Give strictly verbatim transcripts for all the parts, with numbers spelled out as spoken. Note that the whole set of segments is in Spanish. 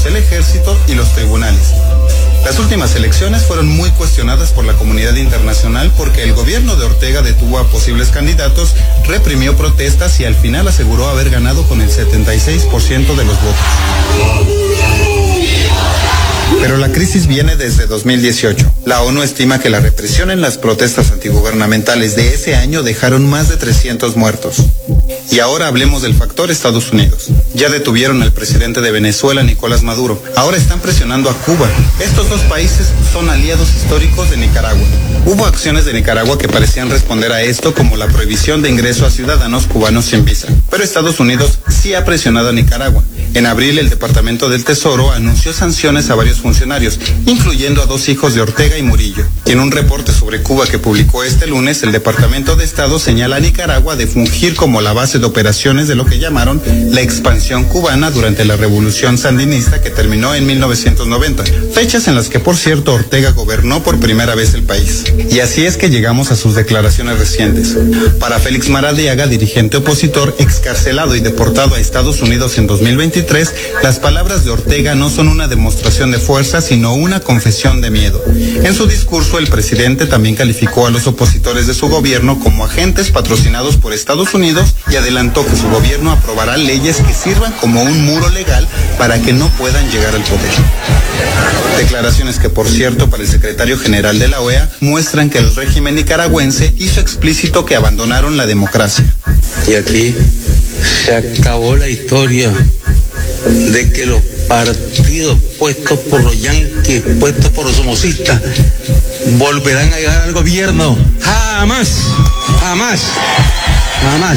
incluidos el ejército y los tribunales. Las últimas elecciones fueron muy cuestionadas por la comunidad internacional porque el gobierno de Ortega detuvo a posibles candidatos, reprimió protestas y al final aseguró haber ganado con el setenta y seis por ciento de los votos. Pero la crisis viene desde dos mil dieciocho. La ONU estima que la represión en las protestas antigubernamentales de ese año dejaron más de trescientos muertos. Y ahora hablemos del factor Estados Unidos. Ya detuvieron al presidente de Venezuela, Nicolás Maduro. Ahora están presionando a Cuba. Estos dos países son aliados históricos de Nicaragua. Hubo acciones de Nicaragua que parecían responder a esto, como la prohibición de ingreso a ciudadanos cubanos sin visa. Pero Estados Unidos sí ha presionado a Nicaragua. En abril, el Departamento del Tesoro anunció sanciones a varios funcionarios, incluyendo a dos hijos de Ortega y Murillo. Y en un reporte sobre Cuba que publicó este lunes, el Departamento de Estado señala a Nicaragua de fungir como la base de operaciones de lo que llamaron la expansión cubana durante la revolución sandinista que terminó en mil novecientos noventa, fechas en las que, por cierto, Ortega gobernó por primera vez el país. Y así es que llegamos a sus declaraciones recientes. Para Félix Maradiaga, dirigente opositor, excarcelado y deportado a Estados Unidos en dos mil veintitrés, las palabras de Ortega no son una demostración de fuerza, sino una confesión de miedo. En su discurso, el presidente también calificó a los opositores de su gobierno como agentes patrocinados por Estados Unidos y adelantó que su gobierno aprobará leyes que sirvan como un muro legal para que no puedan llegar al poder. Declaraciones que, por cierto, para el secretario general de la O E A muestran que el régimen nicaragüense hizo explícito que abandonaron la democracia. Y aquí se acabó la historia de que los partidos puestos por los yanquis, puestos por los somocistas, volverán a llegar al gobierno. Jamás, jamás, jamás.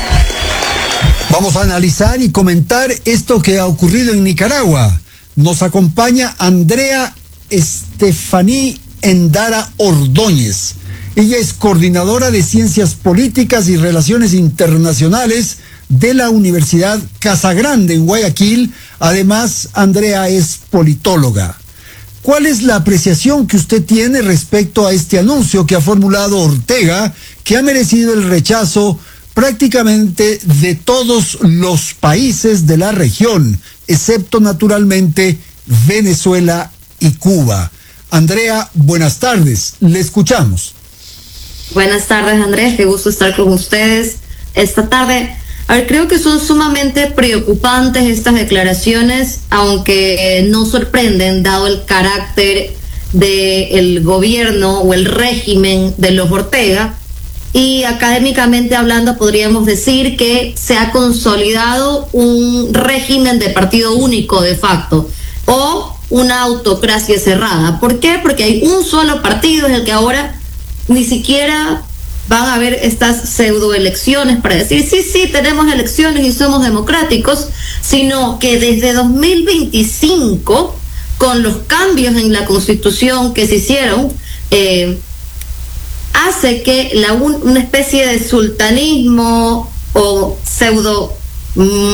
Vamos a analizar y comentar esto que ha ocurrido en Nicaragua. Nos acompaña Andrea Estefaní Endara Ordóñez. Ella es coordinadora de Ciencias Políticas y Relaciones Internacionales de la Universidad Casagrande en Guayaquil. Además, Andrea es politóloga. ¿Cuál es la apreciación que usted tiene respecto a este anuncio que ha formulado Ortega, que ha merecido el rechazo prácticamente de todos los países de la región, excepto naturalmente Venezuela y Cuba? Andrea, buenas tardes, le escuchamos. Buenas tardes, Andrés, qué gusto estar con ustedes esta tarde. A ver, creo que son sumamente preocupantes estas declaraciones, aunque no sorprenden dado el carácter del gobierno o el régimen de los Ortega. Y académicamente hablando podríamos decir que se ha consolidado un régimen de partido único de facto o una autocracia cerrada. ¿Por qué? Porque hay un solo partido, es el que ahora ni siquiera van a haber estas pseudoelecciones para decir sí, sí, tenemos elecciones y somos democráticos, sino que desde dos mil veinticinco, con los cambios en la Constitución que se hicieron, eh, hace que la un, una especie de sultanismo o pseudo mm,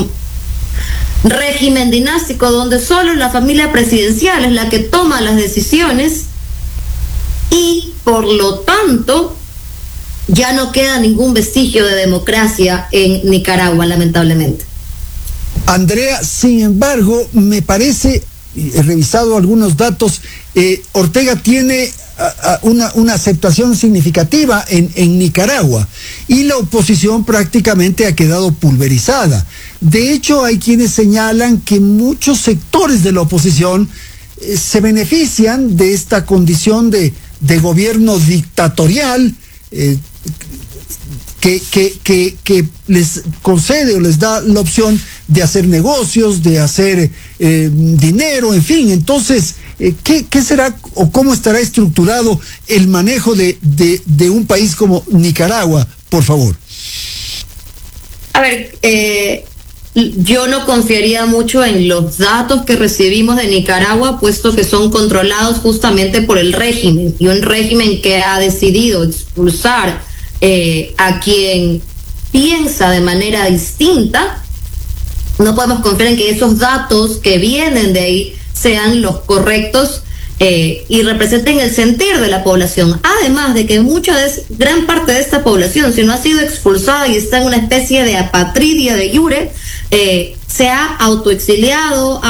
régimen dinástico donde solo la familia presidencial es la que toma las decisiones y por lo tanto ya no queda ningún vestigio de democracia en Nicaragua, lamentablemente. Andrea, sin embargo, me parece, he revisado algunos datos, eh, Ortega tiene a, a una, una aceptación significativa en, en Nicaragua y la oposición prácticamente ha quedado pulverizada. De hecho, hay quienes señalan que muchos sectores de la oposición eh, se benefician de esta condición de, de gobierno dictatorial, eh, Que, que, que, que les concede o les da la opción de hacer negocios, de hacer eh, dinero, en fin. Entonces, eh, ¿qué, ¿qué será o cómo estará estructurado el manejo de, de, de un país como Nicaragua, por favor? A ver, eh, yo no confiaría mucho en los datos que recibimos de Nicaragua, puesto que son controlados justamente por el régimen, y un régimen que ha decidido expulsar Eh, a quien piensa de manera distinta. No podemos confiar en que esos datos que vienen de ahí sean los correctos eh, y representen el sentir de la población. Además de que mucha de, gran parte de esta población, si no ha sido expulsada y está en una especie de apatridia de jure, eh, se ha autoexiliado,